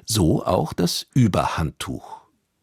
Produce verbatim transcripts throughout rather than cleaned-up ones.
so auch das Überhandtuch.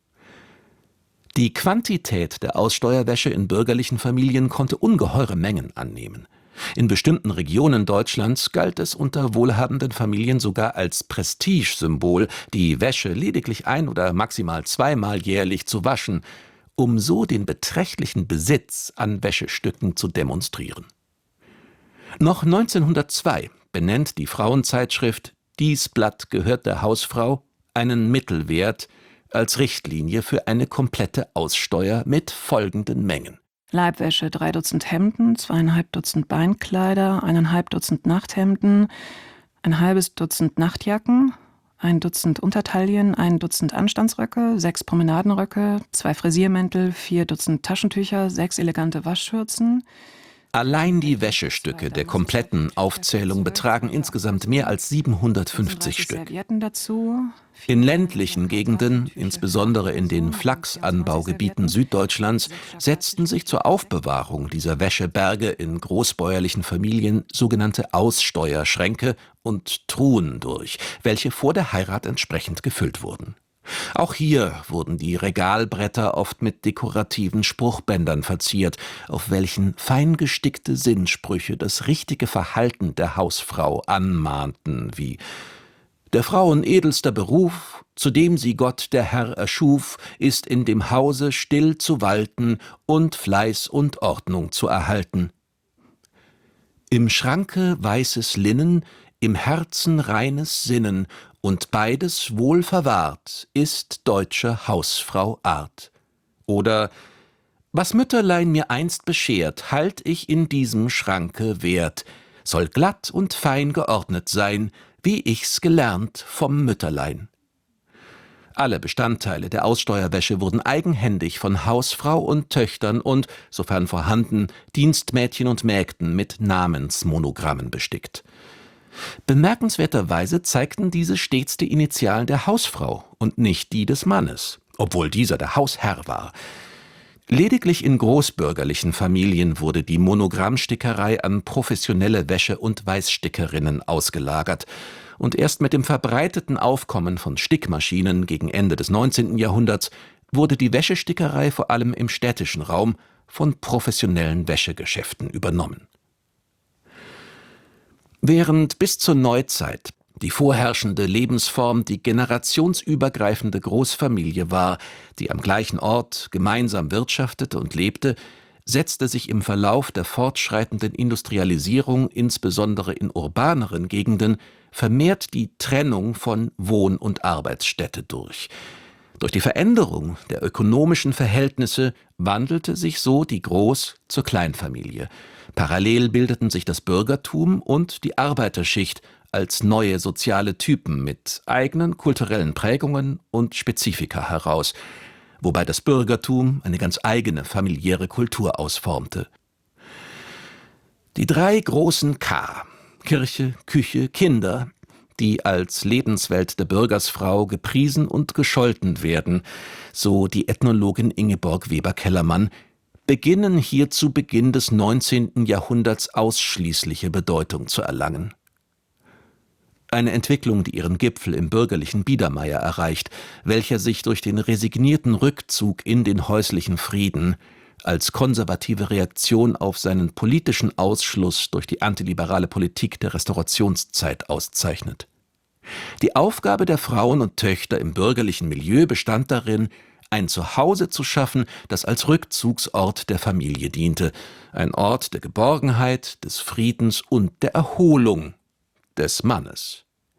Die Quantität der Aussteuerwäsche in bürgerlichen Familien konnte ungeheure Mengen annehmen. In bestimmten Regionen Deutschlands galt es unter wohlhabenden Familien sogar als Prestigesymbol, die Wäsche lediglich ein- oder maximal zweimal jährlich zu waschen, um so den beträchtlichen Besitz an Wäschestücken zu demonstrieren. Noch neunzehnhundertzwei benennt die Frauenzeitschrift »Dies Blatt gehört der Hausfrau« einen Mittelwert als Richtlinie für eine komplette Aussteuer mit folgenden Mengen: Leibwäsche drei Dutzend Hemden, zweieinhalb Dutzend Beinkleider, eineinhalb Dutzend Nachthemden, ein halbes Dutzend Nachtjacken, ein Dutzend Untertaillen, ein Dutzend Anstandsröcke, sechs Promenadenröcke, zwei Frisiermäntel, vier Dutzend Taschentücher, sechs elegante Waschschürzen. Allein die Wäschestücke der kompletten Aufzählung betragen insgesamt mehr als siebenhundertfünfzig Stück. In ländlichen Gegenden, insbesondere in den Flachsanbaugebieten Süddeutschlands, setzten sich zur Aufbewahrung dieser Wäscheberge in großbäuerlichen Familien sogenannte Aussteuerschränke und Truhen durch, welche vor der Heirat entsprechend gefüllt wurden. Auch hier wurden die Regalbretter oft mit dekorativen Spruchbändern verziert, auf welchen fein gestickte Sinnsprüche das richtige Verhalten der Hausfrau anmahnten, wie: »Der Frauen edelster Beruf, zu dem sie Gott der Herr erschuf, ist in dem Hause still zu walten und Fleiß und Ordnung zu erhalten. Im Schranke weißes Linnen, im Herzen reines Sinnen, und beides wohl verwahrt, ist deutsche Hausfrau Art.« Oder: »Was Mütterlein mir einst beschert, halt ich in diesem Schranke wert, soll glatt und fein geordnet sein, wie ich's gelernt vom Mütterlein.« Alle Bestandteile der Aussteuerwäsche wurden eigenhändig von Hausfrau und Töchtern und, sofern vorhanden, Dienstmädchen und Mägden mit Namensmonogrammen bestickt. Bemerkenswerterweise zeigten diese stets die Initialen der Hausfrau und nicht die des Mannes, obwohl dieser der Hausherr war. Lediglich in großbürgerlichen Familien wurde die Monogrammstickerei an professionelle Wäsche- und Weißstickerinnen ausgelagert, und erst mit dem verbreiteten Aufkommen von Stickmaschinen gegen Ende des neunzehnten Jahrhunderts wurde die Wäschestickerei vor allem im städtischen Raum von professionellen Wäschegeschäften übernommen. Während bis zur Neuzeit die vorherrschende Lebensform die generationsübergreifende Großfamilie war, die am gleichen Ort gemeinsam wirtschaftete und lebte, setzte sich im Verlauf der fortschreitenden Industrialisierung, insbesondere in urbaneren Gegenden, vermehrt die Trennung von Wohn- und Arbeitsstätte durch. Durch die Veränderung der ökonomischen Verhältnisse wandelte sich so die Groß- zur Kleinfamilie. Parallel bildeten sich das Bürgertum und die Arbeiterschicht als neue soziale Typen mit eigenen kulturellen Prägungen und Spezifika heraus, wobei das Bürgertum eine ganz eigene familiäre Kultur ausformte. Die drei großen K – Kirche, Küche, Kinder – die als Lebenswelt der Bürgersfrau gepriesen und gescholten werden, so die Ethnologin Ingeborg Weber-Kellermann, beginnen hier zu Beginn des neunzehnten Jahrhunderts ausschließliche Bedeutung zu erlangen. Eine Entwicklung, die ihren Gipfel im bürgerlichen Biedermeier erreicht, welcher sich durch den resignierten Rückzug in den häuslichen Frieden als konservative Reaktion auf seinen politischen Ausschluss durch die antiliberale Politik der Restaurationszeit auszeichnet. Die Aufgabe der Frauen und Töchter im bürgerlichen Milieu bestand darin, ein Zuhause zu schaffen, das als Rückzugsort der Familie diente, ein Ort der Geborgenheit, des Friedens und der Erholung des Mannes.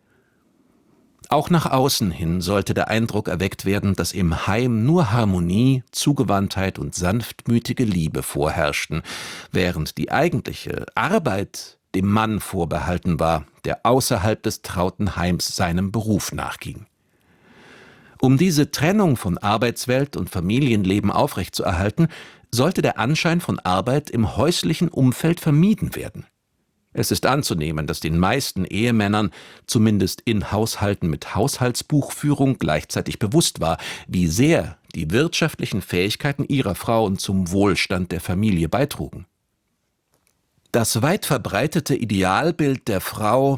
Auch nach außen hin sollte der Eindruck erweckt werden, dass im Heim nur Harmonie, Zugewandtheit und sanftmütige Liebe vorherrschten, während die eigentliche Arbeit dem Mann vorbehalten war, der außerhalb des trauten Heims seinem Beruf nachging. Um diese Trennung von Arbeitswelt und Familienleben aufrechtzuerhalten, sollte der Anschein von Arbeit im häuslichen Umfeld vermieden werden. Es ist anzunehmen, dass den meisten Ehemännern, zumindest in Haushalten mit Haushaltsbuchführung, gleichzeitig bewusst war, wie sehr die wirtschaftlichen Fähigkeiten ihrer Frauen zum Wohlstand der Familie beitrugen. Das weit verbreitete Idealbild der Frau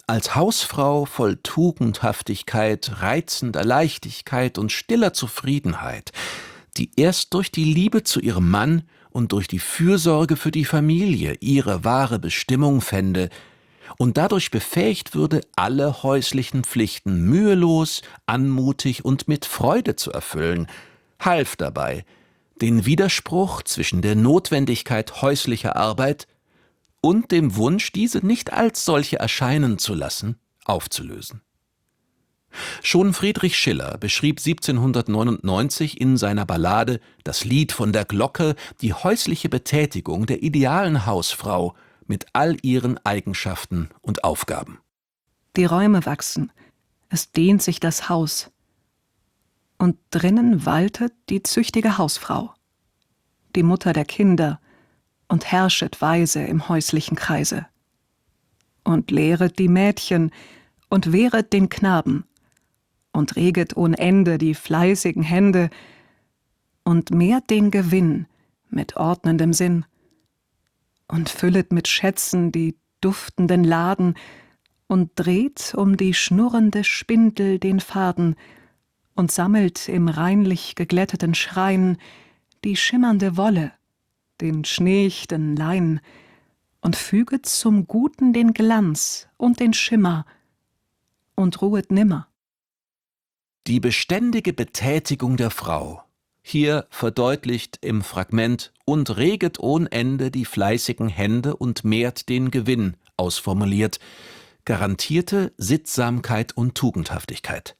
Als Hausfrau voll Tugendhaftigkeit, reizender Leichtigkeit und stiller Zufriedenheit, die erst durch die Liebe zu ihrem Mann und durch die Fürsorge für die Familie ihre wahre Bestimmung fände und dadurch befähigt würde, alle häuslichen Pflichten mühelos, anmutig und mit Freude zu erfüllen, half dabei, den Widerspruch zwischen der Notwendigkeit häuslicher Arbeit und dem Wunsch, diese nicht als solche erscheinen zu lassen, aufzulösen. Schon Friedrich Schiller beschrieb siebzehnhundertneunundneunzig in seiner Ballade »Das Lied von der Glocke« die häusliche Betätigung der idealen Hausfrau mit all ihren Eigenschaften und Aufgaben. Die Räume wachsen, es dehnt sich das Haus, und drinnen waltet die züchtige Hausfrau, die Mutter der Kinder, und herrschet weise im häuslichen Kreise. Und lehret die Mädchen und wehret den Knaben und reget ohn Ende die fleißigen Hände und mehrt den Gewinn mit ordnendem Sinn und füllet mit Schätzen die duftenden Laden und dreht um die schnurrende Spindel den Faden und sammelt im reinlich geglätteten Schrein die schimmernde Wolle, den schneechten Lein und füget zum Guten den Glanz und den Schimmer und ruhet nimmer. Die beständige Betätigung der Frau, hier verdeutlicht im Fragment »und reget ohn Ende die fleißigen Hände und mehrt den Gewinn« ausformuliert, garantierte Sittsamkeit und Tugendhaftigkeit.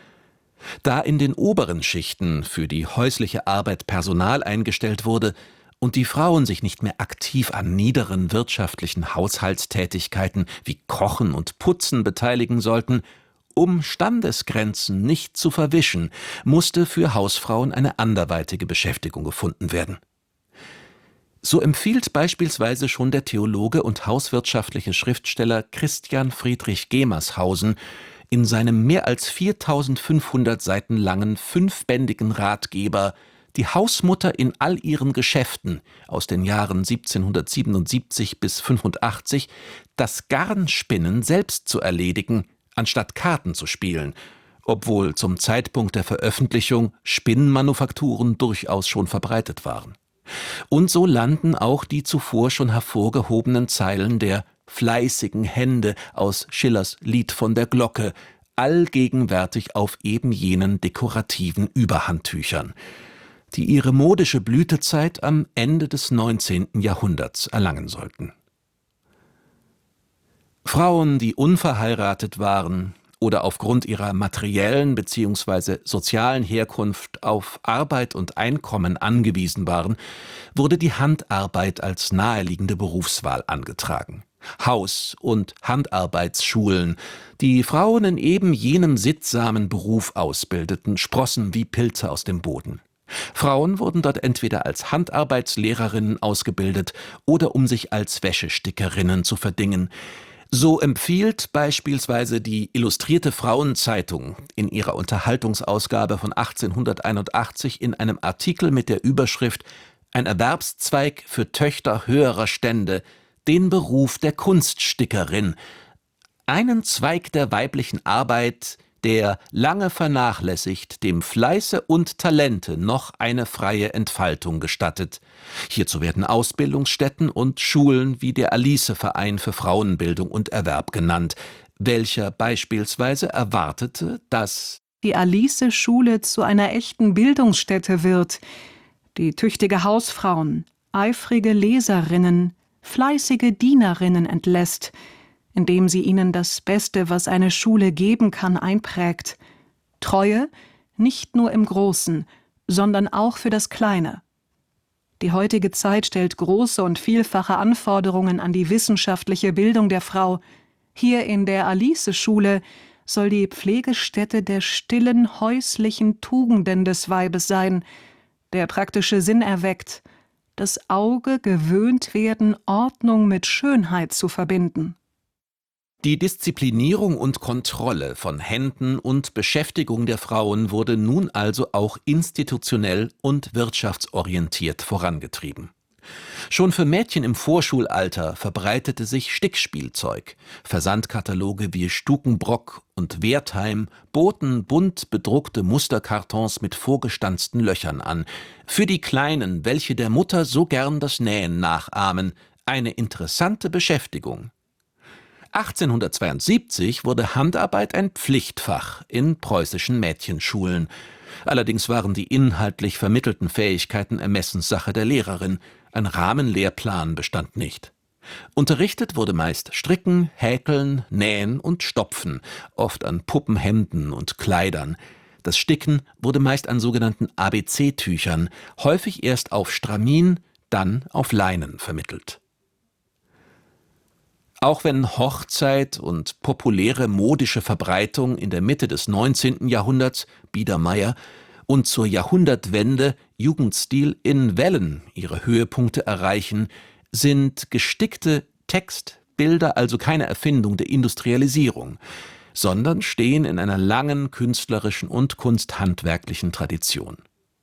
Da in den oberen Schichten für die häusliche Arbeit Personal eingestellt wurde und die Frauen sich nicht mehr aktiv an niederen wirtschaftlichen Haushaltstätigkeiten wie Kochen und Putzen beteiligen sollten, um Standesgrenzen nicht zu verwischen, musste für Hausfrauen eine anderweitige Beschäftigung gefunden werden. So empfiehlt beispielsweise schon der Theologe und hauswirtschaftliche Schriftsteller Christian Friedrich Gemershausen in seinem mehr als viertausendfünfhundert Seiten langen fünfbändigen Ratgeber Die Hausmutter in all ihren Geschäften aus den Jahren siebzehnhundertsiebenundsiebzig bis fünfundachtzig das Garnspinnen selbst zu erledigen, anstatt Karten zu spielen, obwohl zum Zeitpunkt der Veröffentlichung Spinnmanufakturen durchaus schon verbreitet waren. Und so landen auch die zuvor schon hervorgehobenen Zeilen der fleißigen Hände aus Schillers Lied von der Glocke allgegenwärtig auf eben jenen dekorativen Überhandtüchern, die ihre modische Blütezeit am Ende des neunzehnten Jahrhunderts erlangen sollten. Frauen, die unverheiratet waren oder aufgrund ihrer materiellen bzw. sozialen Herkunft auf Arbeit und Einkommen angewiesen waren, wurde die Handarbeit als naheliegende Berufswahl angetragen. Haus- und Handarbeitsschulen, die Frauen in eben jenem sittsamen Beruf ausbildeten, sprossen wie Pilze aus dem Boden. Frauen wurden dort entweder als Handarbeitslehrerinnen ausgebildet oder um sich als Wäschestickerinnen zu verdingen. So empfiehlt beispielsweise die Illustrierte Frauenzeitung in ihrer Unterhaltungsausgabe von achtzehnhunderteinundachtzig in einem Artikel mit der Überschrift »Ein Erwerbszweig für Töchter höherer Stände« den Beruf der Kunststickerin, einen Zweig der weiblichen Arbeit, der, lange vernachlässigt, dem Fleiße und Talente noch eine freie Entfaltung gestattet. Hierzu werden Ausbildungsstätten und Schulen wie der Alice-Verein für Frauenbildung und Erwerb genannt, welcher beispielsweise erwartete, dass die Alice-Schule zu einer echten Bildungsstätte wird, die tüchtige Hausfrauen, eifrige Leserinnen, fleißige Dienerinnen entlässt, indem sie ihnen das Beste, was eine Schule geben kann, einprägt. Treue, nicht nur im Großen, sondern auch für das Kleine. Die heutige Zeit stellt große und vielfache Anforderungen an die wissenschaftliche Bildung der Frau. Hier in der Alice-Schule soll die Pflegestätte der stillen, häuslichen Tugenden des Weibes sein, der praktische Sinn erweckt, das Auge gewöhnt werden, Ordnung mit Schönheit zu verbinden. Die Disziplinierung und Kontrolle von Händen und Beschäftigung der Frauen wurde nun also auch institutionell und wirtschaftsorientiert vorangetrieben. Schon für Mädchen im Vorschulalter verbreitete sich Stickspielzeug. Versandkataloge wie Stukenbrock und Wertheim boten bunt bedruckte Musterkartons mit vorgestanzten Löchern an. Für die Kleinen, welche der Mutter so gern das Nähen nachahmen, eine interessante Beschäftigung. achtzehnhundertzweiundsiebzig wurde Handarbeit ein Pflichtfach in preußischen Mädchenschulen. Allerdings waren die inhaltlich vermittelten Fähigkeiten Ermessenssache der Lehrerin. Ein Rahmenlehrplan bestand nicht. Unterrichtet wurde meist Stricken, Häkeln, Nähen und Stopfen, oft an Puppenhemden und Kleidern. Das Sticken wurde meist an sogenannten A B C-Tüchern, häufig erst auf Stramin, dann auf Leinen vermittelt. Auch wenn Hochzeit und populäre modische Verbreitung in der Mitte des neunzehnten Jahrhunderts, Biedermeier, und zur Jahrhundertwende Jugendstil in Wellen ihre Höhepunkte erreichen, sind gestickte Textbilder also keine Erfindung der Industrialisierung, sondern stehen in einer langen künstlerischen und kunsthandwerklichen Tradition.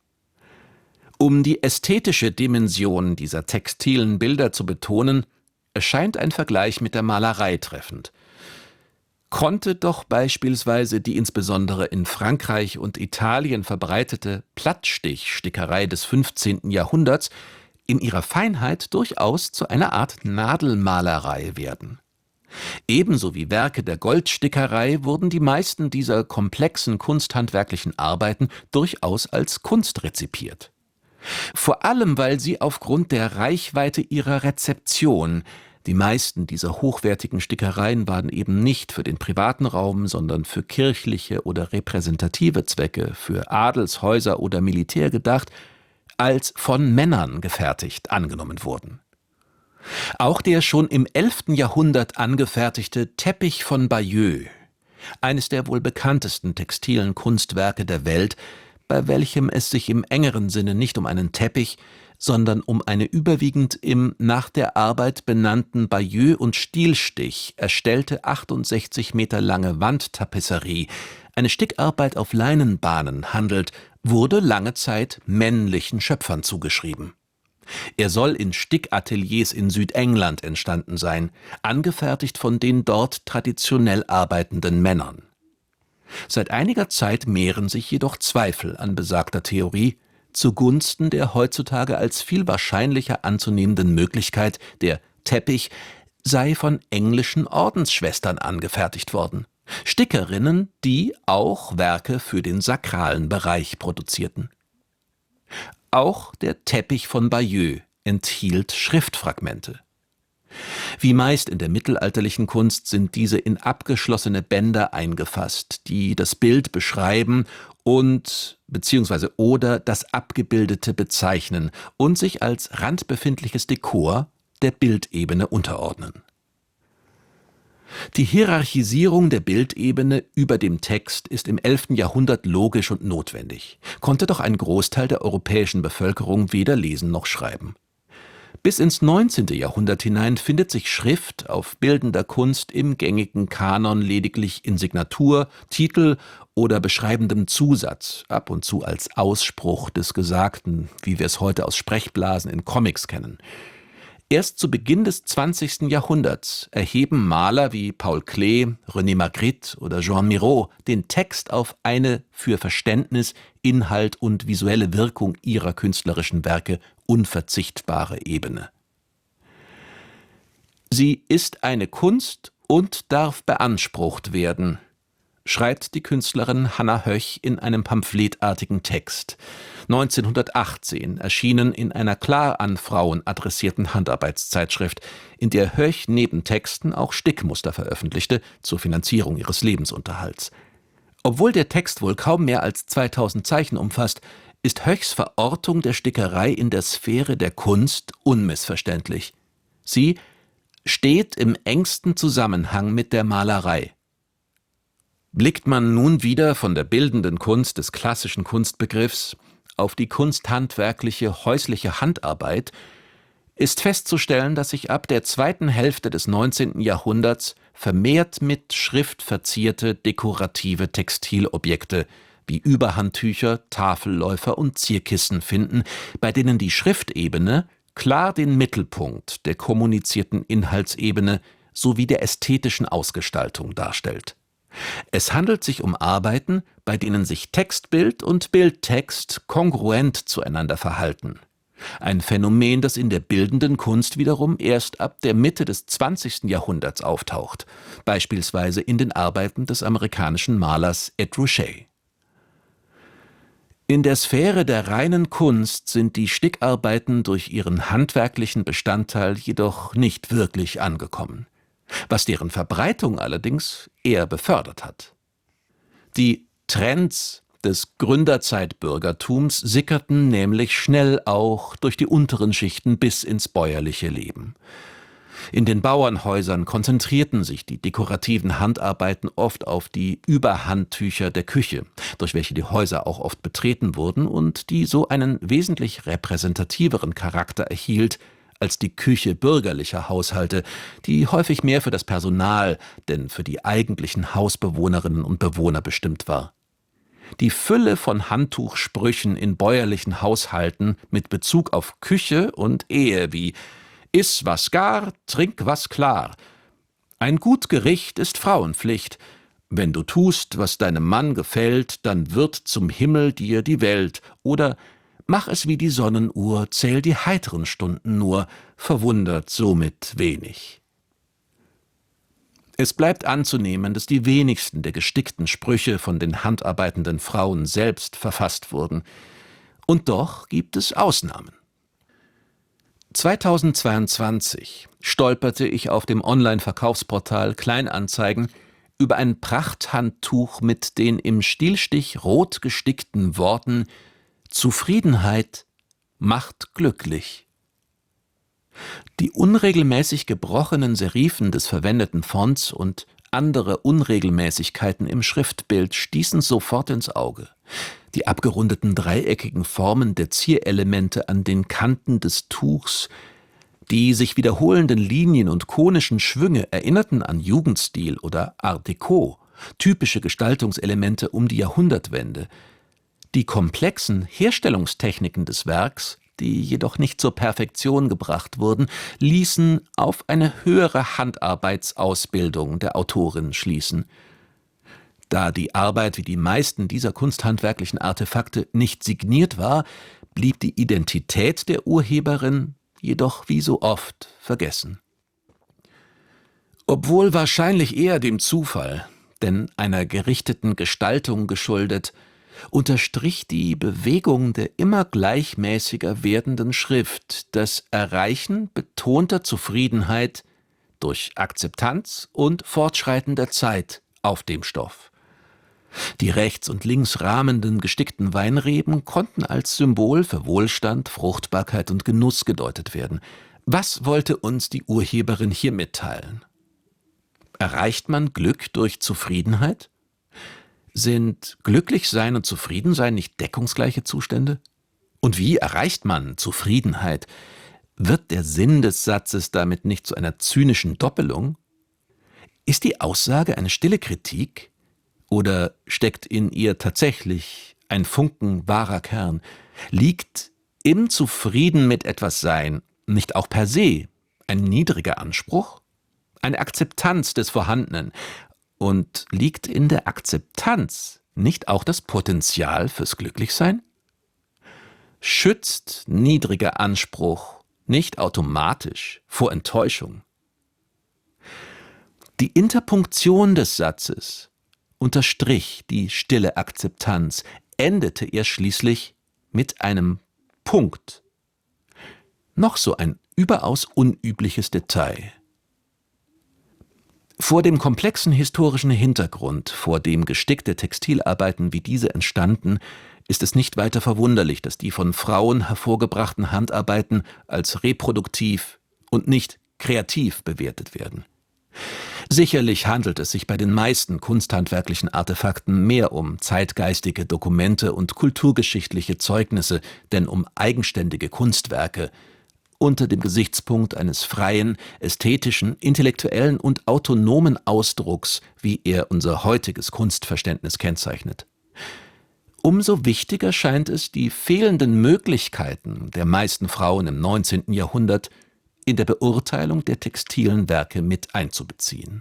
Um die ästhetische Dimension dieser textilen Bilder zu betonen, erscheint ein Vergleich mit der Malerei treffend. Konnte doch beispielsweise die insbesondere in Frankreich und Italien verbreitete Plattstichstickerei des fünfzehnten Jahrhunderts in ihrer Feinheit durchaus zu einer Art Nadelmalerei werden. Ebenso wie Werke der Goldstickerei wurden die meisten dieser komplexen kunsthandwerklichen Arbeiten durchaus als Kunst rezipiert. Vor allem, weil sie aufgrund der Reichweite ihrer Rezeption – die meisten dieser hochwertigen Stickereien waren eben nicht für den privaten Raum, sondern für kirchliche oder repräsentative Zwecke, für Adelshäuser oder Militär gedacht – als von Männern gefertigt angenommen wurden. Auch der schon im elften Jahrhundert angefertigte Teppich von Bayeux, eines der wohl bekanntesten textilen Kunstwerke der Welt, bei welchem es sich im engeren Sinne nicht um einen Teppich, sondern um eine überwiegend im nach der Arbeit benannten Bayeux- und Stielstich erstellte achtundsechzig Meter lange Wandtapisserie, eine Stickarbeit auf Leinenbahnen handelt, wurde lange Zeit männlichen Schöpfern zugeschrieben. Er soll in Stickateliers in Südengland entstanden sein, angefertigt von den dort traditionell arbeitenden Männern. Seit einiger Zeit mehren sich jedoch Zweifel an besagter Theorie, zugunsten der heutzutage als viel wahrscheinlicher anzunehmenden Möglichkeit, der Teppich sei von englischen Ordensschwestern angefertigt worden. Stickerinnen, die auch Werke für den sakralen Bereich produzierten. Auch der Teppich von Bayeux enthielt Schriftfragmente. Wie meist in der mittelalterlichen Kunst sind diese in abgeschlossene Bänder eingefasst, die das Bild beschreiben und bzw. oder das Abgebildete bezeichnen und sich als randbefindliches Dekor der Bildebene unterordnen. Die Hierarchisierung der Bildebene über dem Text ist im elften Jahrhundert logisch und notwendig, konnte doch ein Großteil der europäischen Bevölkerung weder lesen noch schreiben. Bis ins neunzehnte Jahrhundert hinein findet sich Schrift auf bildender Kunst im gängigen Kanon lediglich in Signatur, Titel oder beschreibendem Zusatz, ab und zu als Ausspruch des Gesagten, wie wir es heute aus Sprechblasen in Comics kennen. Erst zu Beginn des zwanzigsten Jahrhunderts erheben Maler wie Paul Klee, René Magritte oder Joan Miro den Text auf eine für Verständnis, Inhalt und visuelle Wirkung ihrer künstlerischen Werke unverzichtbare Ebene. Sie ist eine Kunst und darf beansprucht werden, schreibt die Künstlerin Hannah Höch in einem pamphletartigen Text, neunzehnhundertachtzehn erschienen in einer klar an Frauen adressierten Handarbeitszeitschrift, in der Höch neben Texten auch Stickmuster veröffentlichte zur Finanzierung ihres Lebensunterhalts. Obwohl der Text wohl kaum mehr als zweitausend Zeichen umfasst, ist Höchs Verortung der Stickerei in der Sphäre der Kunst unmissverständlich. Sie steht im engsten Zusammenhang mit der Malerei. Blickt man nun wieder von der bildenden Kunst des klassischen Kunstbegriffs auf die kunsthandwerkliche häusliche Handarbeit, ist festzustellen, dass sich ab der zweiten Hälfte des neunzehnten Jahrhunderts vermehrt mit Schrift verzierte dekorative Textilobjekte wie Überhandtücher, Tafelläufer und Zierkissen finden, bei denen die Schriftebene klar den Mittelpunkt der kommunizierten Inhaltsebene sowie der ästhetischen Ausgestaltung darstellt. Es handelt sich um Arbeiten, bei denen sich Textbild und Bildtext kongruent zueinander verhalten. Ein Phänomen, das in der bildenden Kunst wiederum erst ab der Mitte des zwanzigsten Jahrhunderts auftaucht, beispielsweise in den Arbeiten des amerikanischen Malers Ed Ruscha. In der Sphäre der reinen Kunst sind die Stickarbeiten durch ihren handwerklichen Bestandteil jedoch nicht wirklich angekommen, was deren Verbreitung allerdings eher befördert hat. Die Trends des Gründerzeitbürgertums sickerten nämlich schnell auch durch die unteren Schichten bis ins bäuerliche Leben. In den Bauernhäusern konzentrierten sich die dekorativen Handarbeiten oft auf die Überhandtücher der Küche, durch welche die Häuser auch oft betreten wurden und die so einen wesentlich repräsentativeren Charakter erhielt als die Küche bürgerlicher Haushalte, die häufig mehr für das Personal, denn für die eigentlichen Hausbewohnerinnen und Bewohner bestimmt war. Die Fülle von Handtuchsprüchen in bäuerlichen Haushalten mit Bezug auf Küche und Ehe wie »Iss was gar, trink was klar«, »Ein gut Gericht ist Frauenpflicht«, »Wenn du tust, was deinem Mann gefällt, dann wird zum Himmel dir die Welt« oder »Mach es wie die Sonnenuhr, zähl die heiteren Stunden nur«, verwundert somit wenig. Es bleibt anzunehmen, dass die wenigsten der gestickten Sprüche von den handarbeitenden Frauen selbst verfasst wurden. Und doch gibt es Ausnahmen. zweitausendzweiundzwanzig stolperte ich auf dem Online-Verkaufsportal Kleinanzeigen über ein Prachthandtuch mit den im Stilstich rot gestickten Worten »Zufriedenheit macht glücklich«. Die unregelmäßig gebrochenen Serifen des verwendeten Fonts und andere Unregelmäßigkeiten im Schriftbild stießen sofort ins Auge. Die abgerundeten dreieckigen Formen der Zierelemente an den Kanten des Tuchs, die sich wiederholenden Linien und konischen Schwünge erinnerten an Jugendstil oder Art Deco, typische Gestaltungselemente um die Jahrhundertwende. Die komplexen Herstellungstechniken des Werks, die jedoch nicht zur Perfektion gebracht wurden, ließen auf eine höhere Handarbeitsausbildung der Autorin schließen. Da die Arbeit wie die meisten dieser kunsthandwerklichen Artefakte nicht signiert war, blieb die Identität der Urheberin jedoch wie so oft vergessen. Obwohl wahrscheinlich eher dem Zufall, denn einer gerichteten Gestaltung geschuldet, unterstrich die Bewegung der immer gleichmäßiger werdenden Schrift das Erreichen betonter Zufriedenheit durch Akzeptanz und Fortschreiten der Zeit auf dem Stoff. Die rechts und links rahmenden gestickten Weinreben konnten als Symbol für Wohlstand, Fruchtbarkeit und Genuss gedeutet werden. Was wollte uns die Urheberin hier mitteilen? Erreicht man Glück durch Zufriedenheit? Sind Glücklichsein und Zufriedensein nicht deckungsgleiche Zustände? Und wie erreicht man Zufriedenheit? Wird der Sinn des Satzes damit nicht zu einer zynischen Doppelung? Ist die Aussage eine stille Kritik? Oder steckt in ihr tatsächlich ein Funken wahrer Kern? Liegt im Zufrieden mit etwas Sein nicht auch per se ein niedriger Anspruch? Eine Akzeptanz des Vorhandenen? Und liegt in der Akzeptanz nicht auch das Potenzial fürs Glücklichsein? Schützt niedriger Anspruch nicht automatisch vor Enttäuschung? Die Interpunktion des Satzes unterstrich die stille Akzeptanz, endete er schließlich mit einem Punkt. Noch so ein überaus unübliches Detail. Vor dem komplexen historischen Hintergrund, vor dem gestickte Textilarbeiten wie diese entstanden, ist es nicht weiter verwunderlich, dass die von Frauen hervorgebrachten Handarbeiten als reproduktiv und nicht kreativ bewertet werden. Sicherlich handelt es sich bei den meisten kunsthandwerklichen Artefakten mehr um zeitgeistige Dokumente und kulturgeschichtliche Zeugnisse, denn um eigenständige Kunstwerke, unter dem Gesichtspunkt eines freien, ästhetischen, intellektuellen und autonomen Ausdrucks, wie er unser heutiges Kunstverständnis kennzeichnet. Umso wichtiger scheint es, die fehlenden Möglichkeiten der meisten Frauen im neunzehnten Jahrhundert in der Beurteilung der textilen Werke mit einzubeziehen.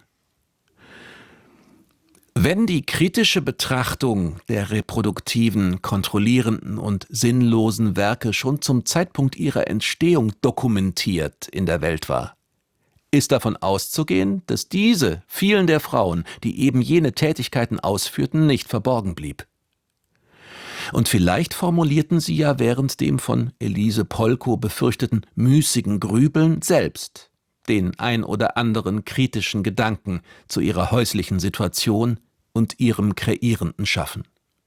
Wenn die kritische Betrachtung der reproduktiven, kontrollierenden und sinnlosen Werke schon zum Zeitpunkt ihrer Entstehung dokumentiert in der Welt war, ist davon auszugehen, dass diese vielen der Frauen, die eben jene Tätigkeiten ausführten, nicht verborgen blieb. Und vielleicht formulierten sie ja während dem von Elise Polkow befürchteten müßigen Grübeln selbst den ein oder anderen kritischen Gedanken zu ihrer häuslichen Situation und ihrem kreierenden Schaffen.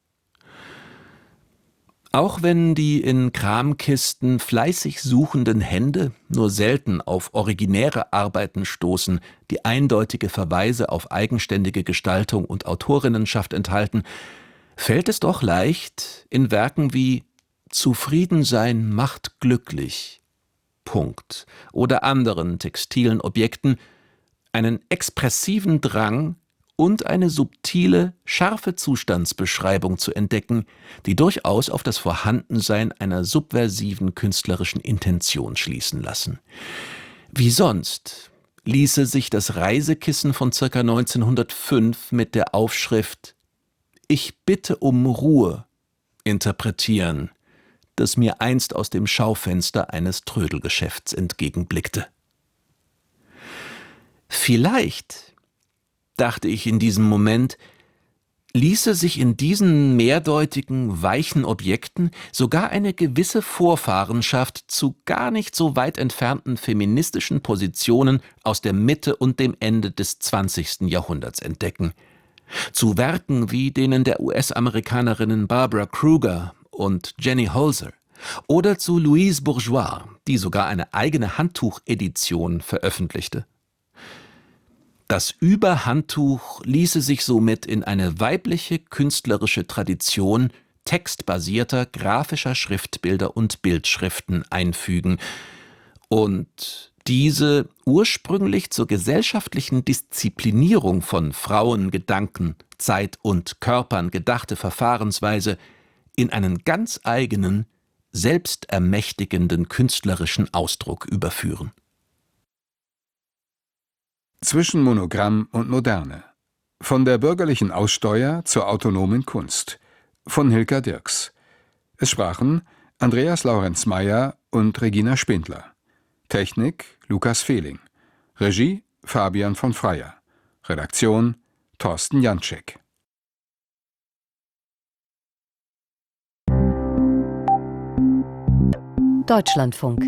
Auch wenn die in Kramkisten fleißig suchenden Hände nur selten auf originäre Arbeiten stoßen, die eindeutige Verweise auf eigenständige Gestaltung und Autorinnenschaft enthalten, fällt es doch leicht, in Werken wie »Zufrieden sein macht glücklich« Punkt oder anderen textilen Objekten einen expressiven Drang und eine subtile, scharfe Zustandsbeschreibung zu entdecken, die durchaus auf das Vorhandensein einer subversiven künstlerischen Intention schließen lassen. Wie sonst ließe sich das Reisekissen von ca. neunzehnhundertfünf mit der Aufschrift »Ich bitte um Ruhe« interpretieren, das mir einst aus dem Schaufenster eines Trödelgeschäfts entgegenblickte. Vielleicht, dachte ich in diesem Moment, ließe sich in diesen mehrdeutigen, weichen Objekten sogar eine gewisse Vorfahrenschaft zu gar nicht so weit entfernten feministischen Positionen aus der Mitte und dem Ende des zwanzigsten Jahrhunderts entdecken. Zu Werken wie denen der U S-Amerikanerinnen Barbara Kruger und Jenny Holzer oder zu Louise Bourgeois, die sogar eine eigene Handtuchedition veröffentlichte. Das Überhandtuch ließe sich somit in eine weibliche künstlerische Tradition textbasierter grafischer Schriftbilder und Bildschriften einfügen und diese ursprünglich zur gesellschaftlichen Disziplinierung von Frauen, Gedanken, Zeit und Körpern gedachte Verfahrensweise in einen ganz eigenen, selbstermächtigenden künstlerischen Ausdruck überführen. Zwischen Monogramm und Moderne. Von der bürgerlichen Aussteuer zur autonomen Kunst. Von Hilka Dirks. Es sprachen Andreas Laurenz-Meyer und Regina Spindler. Technik Lukas Fehling. Regie Fabian von Freyer. Redaktion Thorsten Janczek. Deutschlandfunk.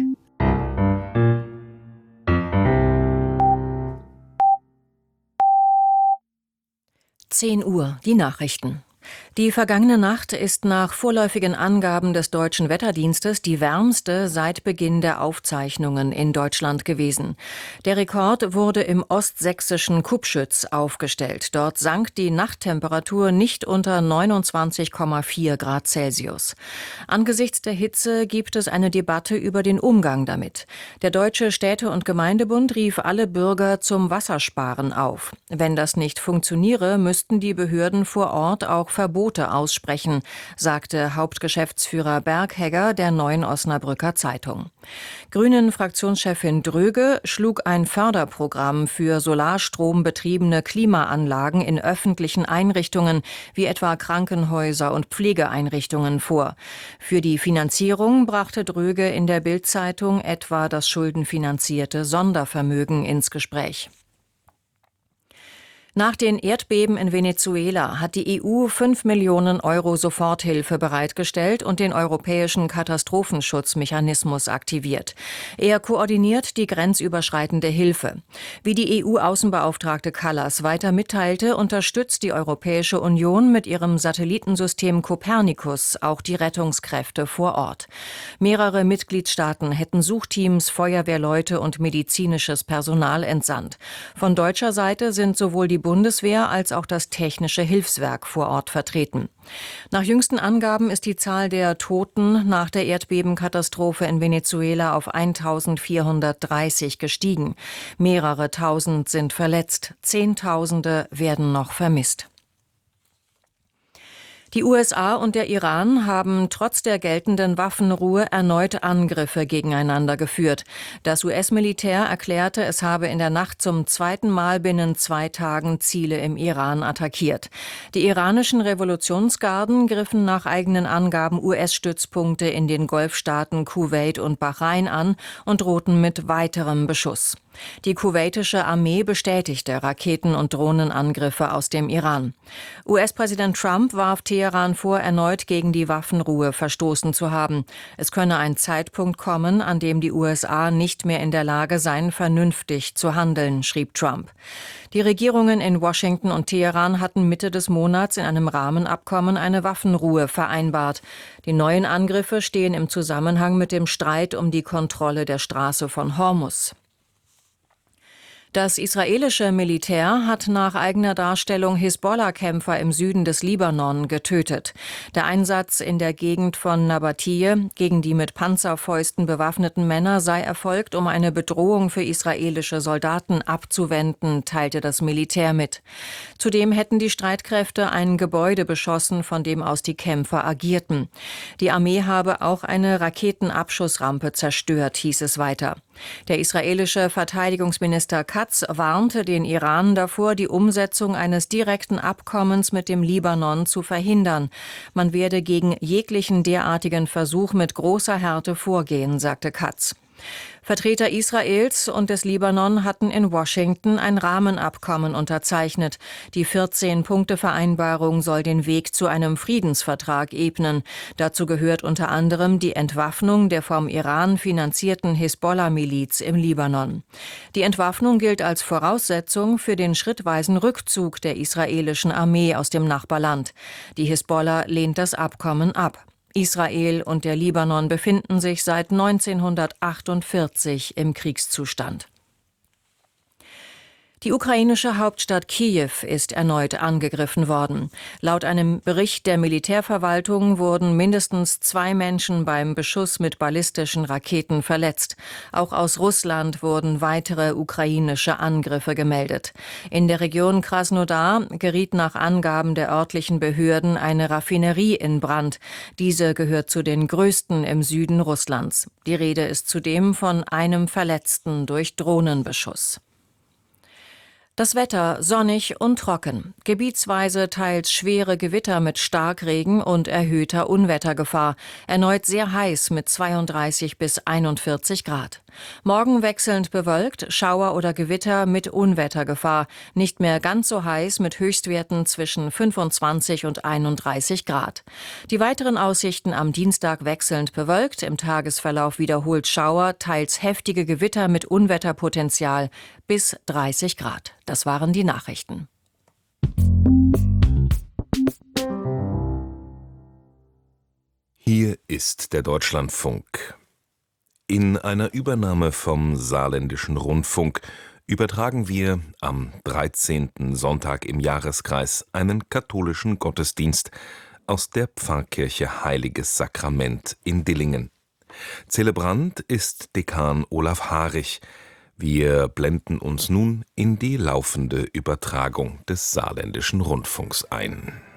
zehn Uhr, die Nachrichten. Die vergangene Nacht ist nach vorläufigen Angaben des Deutschen Wetterdienstes die wärmste seit Beginn der Aufzeichnungen in Deutschland gewesen. Der Rekord wurde im ostsächsischen Kupschütz aufgestellt. Dort sank die Nachttemperatur nicht unter neunundzwanzig Komma vier Grad Celsius. Angesichts der Hitze gibt es eine Debatte über den Umgang damit. Der Deutsche Städte- und Gemeindebund rief alle Bürger zum Wassersparen auf. Wenn das nicht funktioniere, müssten die Behörden vor Ort auch Verbote aussprechen, sagte Hauptgeschäftsführer Berghegger der Neuen Osnabrücker Zeitung. Grünen-Fraktionschefin Dröge schlug ein Förderprogramm für solarstrombetriebene Klimaanlagen in öffentlichen Einrichtungen wie etwa Krankenhäuser und Pflegeeinrichtungen vor. Für die Finanzierung brachte Dröge in der Bild-Zeitung etwa das schuldenfinanzierte Sondervermögen ins Gespräch. Nach den Erdbeben in Venezuela hat die E U fünf Millionen Euro Soforthilfe bereitgestellt und den europäischen Katastrophenschutzmechanismus aktiviert. Er koordiniert die grenzüberschreitende Hilfe. Wie die E U-Außenbeauftragte Kallas weiter mitteilte, unterstützt die Europäische Union mit ihrem Satellitensystem Copernicus auch die Rettungskräfte vor Ort. Mehrere Mitgliedstaaten hätten Suchteams, Feuerwehrleute und medizinisches Personal entsandt. Von deutscher Seite sind sowohl die Bundeswehr als auch das Technische Hilfswerk vor Ort vertreten. Nach jüngsten Angaben ist die Zahl der Toten nach der Erdbebenkatastrophe in Venezuela auf eintausendvierhundertdreißig gestiegen. Mehrere Tausend sind verletzt, Zehntausende werden noch vermisst. Die U S A und der Iran haben trotz der geltenden Waffenruhe erneut Angriffe gegeneinander geführt. Das U S-Militär erklärte, es habe in der Nacht zum zweiten Mal binnen zwei Tagen Ziele im Iran attackiert. Die iranischen Revolutionsgarden griffen nach eigenen Angaben U S-Stützpunkte in den Golfstaaten Kuwait und Bahrain an und drohten mit weiterem Beschuss. Die kuwaitische Armee bestätigte Raketen- und Drohnenangriffe aus dem Iran. U S-Präsident Trump warf Teheran vor, erneut gegen die Waffenruhe verstoßen zu haben. Es könne ein Zeitpunkt kommen, an dem die U S A nicht mehr in der Lage seien, vernünftig zu handeln, schrieb Trump. Die Regierungen in Washington und Teheran hatten Mitte des Monats in einem Rahmenabkommen eine Waffenruhe vereinbart. Die neuen Angriffe stehen im Zusammenhang mit dem Streit um die Kontrolle der Straße von Hormuz. Das israelische Militär hat nach eigener Darstellung Hisbollah-Kämpfer im Süden des Libanon getötet. Der Einsatz in der Gegend von Nabatiyeh gegen die mit Panzerfäusten bewaffneten Männer sei erfolgt, um eine Bedrohung für israelische Soldaten abzuwenden, teilte das Militär mit. Zudem hätten die Streitkräfte ein Gebäude beschossen, von dem aus die Kämpfer agierten. Die Armee habe auch eine Raketenabschussrampe zerstört, hieß es weiter. Der israelische Verteidigungsminister Katz warnte den Iran davor, die Umsetzung eines direkten Abkommens mit dem Libanon zu verhindern. Man werde gegen jeglichen derartigen Versuch mit großer Härte vorgehen, sagte Katz. Vertreter Israels und des Libanon hatten in Washington ein Rahmenabkommen unterzeichnet. Die vierzehn-Punkte-Vereinbarung soll den Weg zu einem Friedensvertrag ebnen. Dazu gehört unter anderem die Entwaffnung der vom Iran finanzierten Hisbollah-Miliz im Libanon. Die Entwaffnung gilt als Voraussetzung für den schrittweisen Rückzug der israelischen Armee aus dem Nachbarland. Die Hisbollah lehnt das Abkommen ab. Israel und der Libanon befinden sich seit neunzehnhundertachtundvierzig im Kriegszustand. Die ukrainische Hauptstadt Kiew ist erneut angegriffen worden. Laut einem Bericht der Militärverwaltung wurden mindestens zwei Menschen beim Beschuss mit ballistischen Raketen verletzt. Auch aus Russland wurden weitere ukrainische Angriffe gemeldet. In der Region Krasnodar geriet nach Angaben der örtlichen Behörden eine Raffinerie in Brand. Diese gehört zu den größten im Süden Russlands. Die Rede ist zudem von einem Verletzten durch Drohnenbeschuss. Das Wetter sonnig und trocken. Gebietsweise teils schwere Gewitter mit Starkregen und erhöhter Unwettergefahr. Erneut sehr heiß mit zweiunddreißig bis einundvierzig Grad. Morgen wechselnd bewölkt, Schauer oder Gewitter mit Unwettergefahr. Nicht mehr ganz so heiß mit Höchstwerten zwischen fünfundzwanzig und einunddreißig Grad. Die weiteren Aussichten am Dienstag wechselnd bewölkt, im Tagesverlauf wiederholt Schauer, teils heftige Gewitter mit Unwetterpotenzial bis dreißig Grad. Das waren die Nachrichten. Hier ist der Deutschlandfunk. In einer Übernahme vom Saarländischen Rundfunk übertragen wir am dreizehnten Sonntag im Jahreskreis einen katholischen Gottesdienst aus der Pfarrkirche Heiliges Sakrament in Dillingen. Zelebrant ist Dekan Olaf Harich. Wir blenden uns nun in die laufende Übertragung des Saarländischen Rundfunks ein.